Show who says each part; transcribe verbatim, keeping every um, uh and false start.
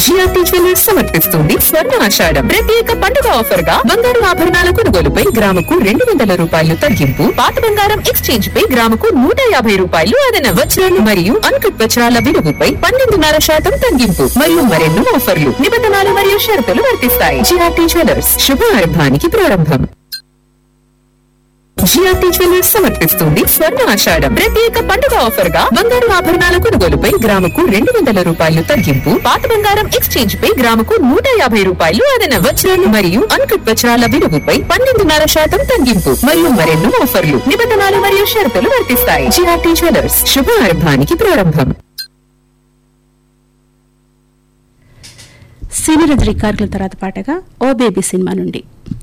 Speaker 1: GRT jewellers సమర్పిస్తుంది స్వర్ణ ఆషాఢం ప్రత్యేక పండుగ ఆఫర్ గా బంగారు ఆభరణాల కొనుగోలుపై గ్రాముకు రెండు వందల రూపాయలు తగ్గింపు, పాత బంగారం ఎక్స్చేంజ్ పై గ్రాముకు నూట యాభై రూపాయలు అదన, వజ్రాలు మరియు అన్కట్ వజ్రాల విలువపై పన్నెండున్నర శాతం తగ్గింపు మరియు మరెన్నో ఆఫర్లు, నిబంధనలు మరియు షరతులు వర్తిస్తాయి. జిఆర్టీ జ్యువెలర్స్ శుభారంభానికి ప్రారంభం. జిఆర్టీ జ్యువెలర్స్ సమర్పిస్తుంది స్వర్ణ ఆషాఢం ప్రత్యేక పండుగ ఆఫర్ గా బంగారు ఆభరణాల కొనుగోలుపై గ్రాముకు రెండు వందల రూపాయలు తగ్గింపు, పాత బంగారం ఎక్స్చేంజ్ పై గ్రాముకు నూట యాభై రూపాయలు అదన, వజ్రాలు మరియు అన్కట్ వజ్రాల విలువపై పన్నెండున్నర శాతం తగ్గింపు మరియు మరెన్నో ఆఫర్లు, నిబంధనలు మరియు షరతులు వర్తిస్తాయి. జిఆర్టీ జ్యువెలర్స్ శుభారంభానికి ప్రారంభం.
Speaker 2: సీనియర్ రికార్డుల తర్వాత పాటగా ఓ బేబీ సినిమా నుండి